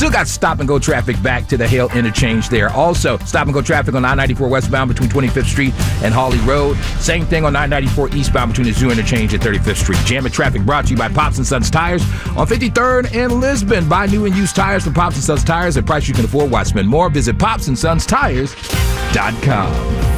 Still got stop-and-go traffic back to the Hale interchange there. Also, stop-and-go traffic on I-94 westbound between 25th Street and Hawley Road. Same thing on I-94 eastbound between the Zoo interchange and 35th Street. Jamming traffic brought to you by Pops & Sons Tires on 53rd and Lisbon. Buy new and used tires from Pops & Sons Tires at a price you can afford. Why spend more? Visit PopsandSonsTires.com.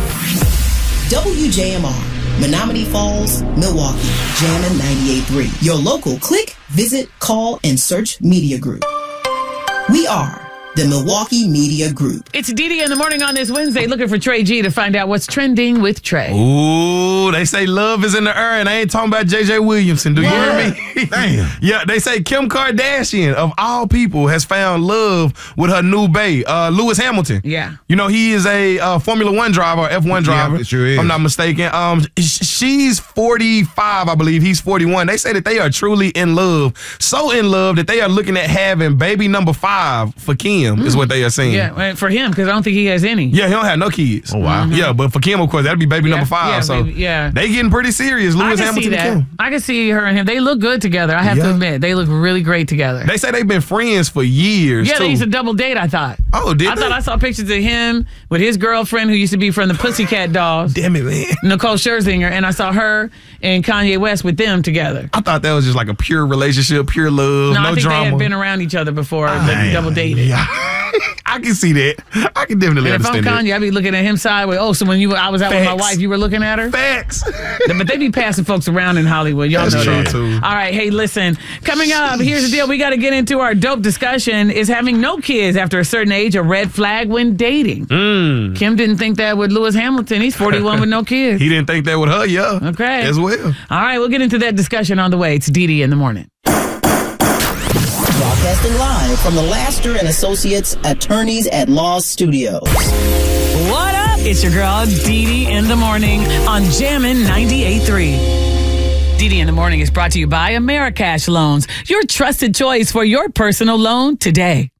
WJMR, Menominee Falls, Milwaukee, Jammin' 98.3. Your local click, visit, call, and search media group. We are the Milwaukee Media Group. It's Didi in the morning on this Wednesday, looking for Trey G to find out what's trending with Trey. Ooh, they say love is in the air, and I ain't talking about JJ Williamson. Do you hear me? Damn. Yeah, they say Kim Kardashian, of all people, has found love with her new bae, Lewis Hamilton. Yeah. You know, he is a Formula One driver, F1 driver. it sure is. If I'm not mistaken. She's 45, I believe. He's 41. They say that they are truly in love. So in love that they are looking at having baby number 5 for Kim, is what they are saying. Yeah, for him, because I don't think he has any. Yeah, he don't have no kids. Oh, wow. Yeah, but for Kim, of course, that'd be baby number 5. Yeah, so baby, yeah. they getting pretty serious. I Lewis can Hamilton see and that. Kim. I can see her and him. They look good together. I have to admit, they look really great together. They say they've been friends for years, Yeah, too. they used to double date, I thought. Oh, did I they? thought I saw pictures of him with his girlfriend who used to be from the Pussycat Dolls, Damn it, man. Nicole Scherzinger, and I saw her and Kanye West with them together. I thought that was just like a pure relationship, pure love, No, no I think drama. they had been around each other before they double dated. Yeah. I can see that. I can definitely And if I'm understand that. Kanye, I'd be looking at him sideways. Oh, so when I was out with my Facts. wife, you were looking at her? Facts. But they be passing folks around in Hollywood. Y'all That's know true, that. too. All right, hey, listen. Coming up, here's the deal. We got to get into our dope discussion. Is having no kids after a certain age a red flag when dating? Kim didn't think that with Lewis Hamilton. He's 41 with no kids. He didn't think that with her, yeah. Okay. As well. All right, we'll get into that discussion on the way. It's Didi in the morning. Broadcasting live from the Laster and Associates Attorneys at Law Studios. What up? It's your girl, Didi in the morning on Jammin' 98.3. Didi in the morning is brought to you by Americash Loans, your trusted choice for your personal loan today.